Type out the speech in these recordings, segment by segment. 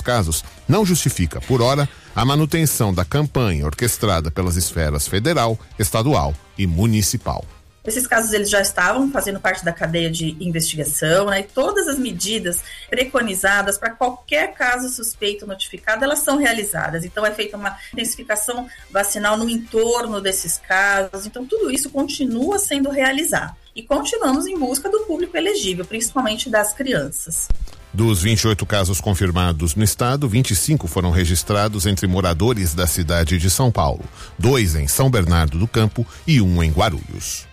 casos não justifica, por hora, a manutenção da campanha orquestrada pelas esferas federal, estadual e municipal. Esses casos eles já estavam fazendo parte da cadeia de investigação, né? E todas as medidas preconizadas para qualquer caso suspeito notificado, elas são realizadas. Então é feita uma intensificação vacinal no entorno desses casos. Então tudo isso continua sendo realizado. E continuamos em busca do público elegível, principalmente das crianças. Dos 28 casos confirmados no estado, 25 foram registrados entre moradores da cidade de São Paulo, 2 em São Bernardo do Campo e 1 em Guarulhos.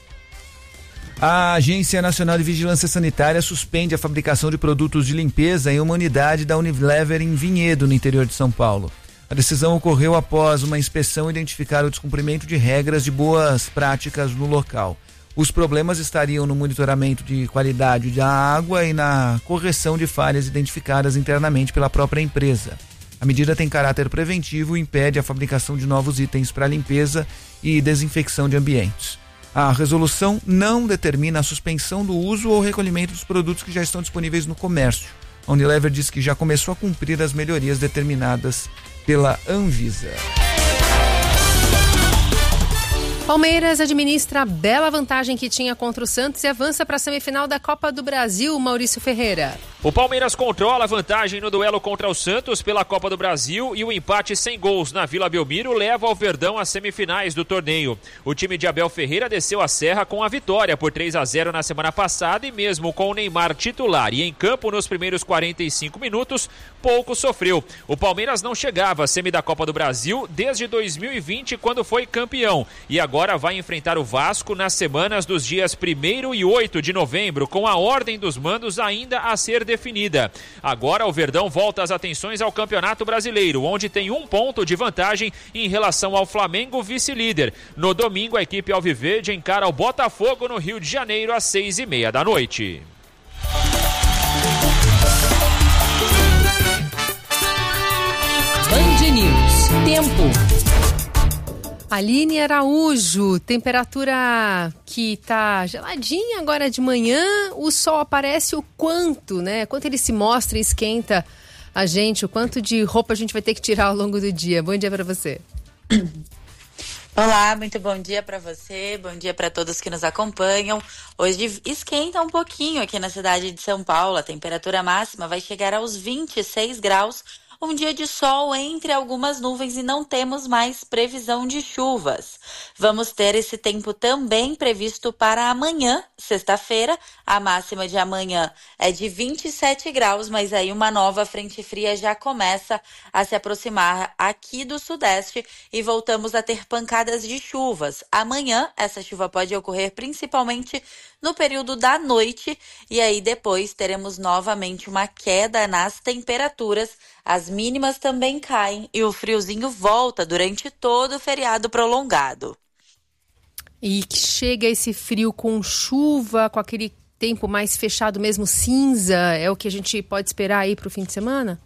A Agência Nacional de Vigilância Sanitária suspende a fabricação de produtos de limpeza em uma unidade da Unilever em Vinhedo, no interior de São Paulo. A decisão ocorreu após uma inspeção identificar o descumprimento de regras de boas práticas no local. Os problemas estariam no monitoramento de qualidade da água e na correção de falhas identificadas internamente pela própria empresa. A medida tem caráter preventivo e impede a fabricação de novos itens para limpeza e desinfecção de ambientes. A resolução não determina a suspensão do uso ou recolhimento dos produtos que já estão disponíveis no comércio. A Unilever diz que já começou a cumprir as melhorias determinadas pela Anvisa. Palmeiras administra a bela vantagem que tinha contra o Santos e avança para a semifinal da Copa do Brasil, Maurício Ferreira. O Palmeiras controla a vantagem no duelo contra o Santos pela Copa do Brasil e o empate sem gols na Vila Belmiro leva o Verdão às semifinais do torneio. O time de Abel Ferreira desceu a serra com a vitória por 3-0 na semana passada e mesmo com o Neymar titular e em campo nos primeiros 45 minutos, pouco sofreu. O Palmeiras não chegava à semi da Copa do Brasil desde 2020, quando foi campeão, e agora vai enfrentar o Vasco nas semanas dos dias 1º e 8 de novembro, com a ordem dos mandos ainda a ser definida. Agora o Verdão volta as atenções ao Campeonato Brasileiro, onde tem 1 ponto de vantagem em relação ao Flamengo, vice-líder. No domingo, a equipe alviverde encara o Botafogo no Rio de Janeiro às 6:30 da noite. Band News. Tempo. Aline Araújo, temperatura que tá geladinha agora de manhã, o sol aparece o quanto, né? Quanto ele se mostra e esquenta a gente, o quanto de roupa a gente vai ter que tirar ao longo do dia. Bom dia para você. Olá, muito bom dia para você, bom dia para todos que nos acompanham. Hoje esquenta um pouquinho aqui na cidade de São Paulo, a temperatura máxima vai chegar aos 26 graus. Um dia de sol entre algumas nuvens e não temos mais previsão de chuvas. Vamos ter esse tempo também previsto para amanhã, sexta-feira. A máxima de amanhã é de 27 graus, mas aí uma nova frente fria já começa a se aproximar aqui do sudeste e voltamos a ter pancadas de chuvas. Amanhã, essa chuva pode ocorrer principalmente no período da noite e aí depois teremos novamente uma queda nas temperaturas. As mínimas também caem e o friozinho volta durante todo o feriado prolongado. E chega esse frio com chuva, com aquele tempo mais fechado mesmo, cinza, é o que a gente pode esperar aí para o fim de semana?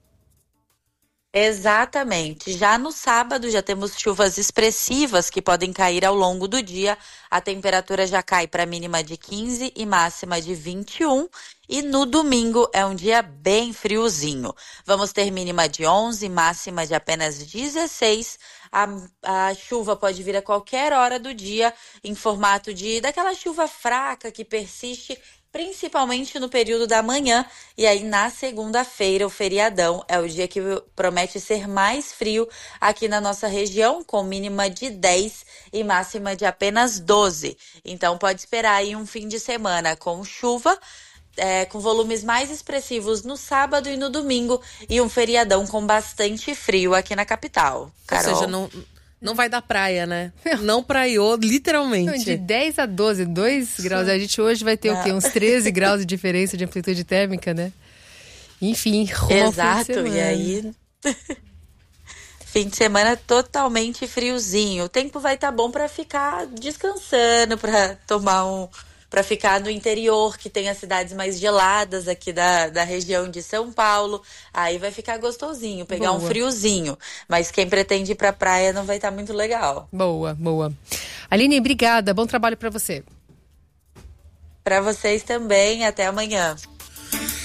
Exatamente. Já no sábado já temos chuvas expressivas que podem cair ao longo do dia. A temperatura já cai para mínima de 15 e máxima de 21. E no domingo é um dia bem friozinho. Vamos ter mínima de 11, máxima de apenas 16. A chuva pode vir a qualquer hora do dia em formato daquela chuva fraca que persiste principalmente no período da manhã, e aí na segunda-feira, o feriadão, é o dia que promete ser mais frio aqui na nossa região, com mínima de 10 e máxima de apenas 12. Então pode esperar aí um fim de semana com chuva, com volumes mais expressivos no sábado e no domingo, e um feriadão com bastante frio aqui na capital. Carol. Ou seja, não vai dar praia, né? Não praiou, literalmente. De 10 a 12, 2 graus. A gente hoje vai ter o quê? Uns 13 graus de diferença de amplitude térmica, né? Enfim, rumo ao fim de semana. E aí... fim de semana totalmente friozinho. O tempo vai estar bom para ficar descansando, para para ficar no interior, que tem as cidades mais geladas aqui da região de São Paulo. Aí vai ficar gostosinho, pegar um friozinho. Mas quem pretende ir pra praia não vai estar muito legal. Boa. Aline, obrigada. Bom trabalho para você. Para vocês também. Até amanhã.